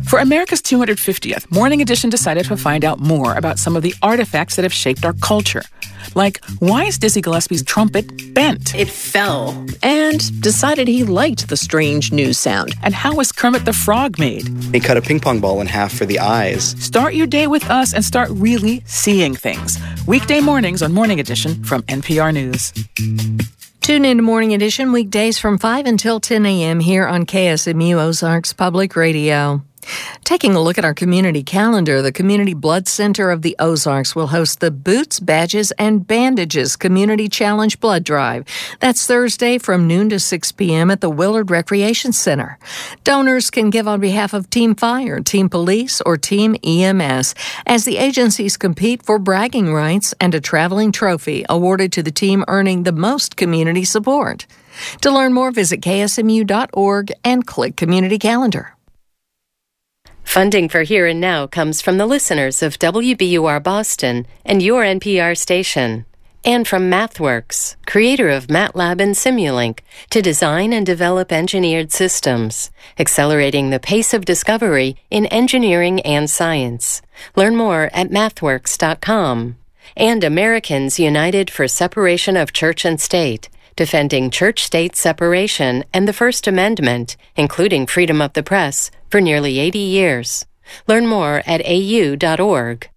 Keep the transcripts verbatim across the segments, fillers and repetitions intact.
For America's two hundred fiftieth, Morning Edition decided to find out more about some of the artifacts that have shaped our culture. Like, why is Dizzy Gillespie's trumpet bent? It fell. And decided he liked the strange news sound. And how was Kermit the Frog made? He cut a ping pong ball in half for the eyes. Start your day with us and start really seeing things. Weekday mornings on Morning Edition from N P R News. Tune in to Morning Edition weekdays from five until ten a.m. here on K S M U Ozarks Public Radio. Taking a look at our community calendar, the Community Blood Center of the Ozarks will host the Boots, Badges, and Bandages Community Challenge Blood Drive. That's Thursday from noon to six p.m. at the Willard Recreation Center. Donors can give on behalf of Team Fire, Team Police, or Team E M S as the agencies compete for bragging rights and a traveling trophy awarded to the team earning the most community support. To learn more, visit K S M U dot org and click Community Calendar. Funding for Here and Now comes from the listeners of W B U R Boston and your N P R station, and from MathWorks, creator of MATLAB and Simulink, to design and develop engineered systems, accelerating the pace of discovery in engineering and science. Learn more at mathworks dot com. And Americans United for Separation of Church and State, defending church-state separation and the First Amendment, including freedom of the press, for nearly eighty years. Learn more at A U dot org.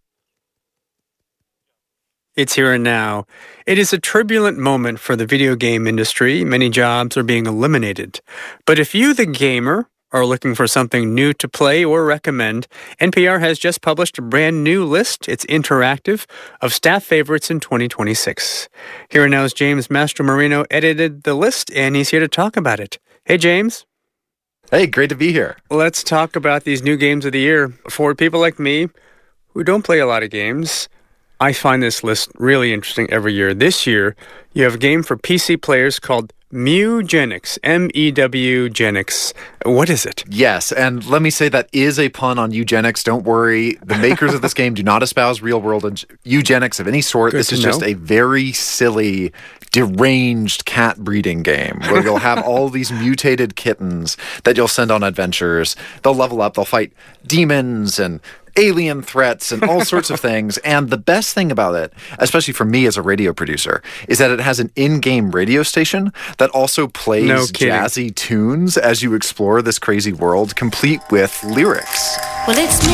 It's here and now. It is a turbulent moment for the video game industry. Many jobs are being eliminated. But if you, the gamer, are looking for something new to play or recommend, N P R has just published a brand new list. It's interactive, of staff favorites in twenty twenty-six. Here and Now's James Mastromarino edited the list, and he's here to talk about it. Hey, James. Hey, great to be here. Let's talk about these new games of the year. For people like me who don't play a lot of games, I find this list really interesting every year. This year, you have a game for P C players called Mewgenics, M E W Genics. What is it? Yes, and let me say that is a pun on eugenics. Don't worry. The makers of this game do not espouse real-world eugenics of any sort. Good this is know. just a very silly, deranged cat breeding game where you'll have all these mutated kittens that you'll send on adventures. They'll level up. They'll fight demons and alien threats and all sorts of things. And the best thing about it, especially for me as a radio producer, is that it has an in-game radio station that also plays No jazzy tunes as you explore this crazy world, complete with lyrics. Well, it's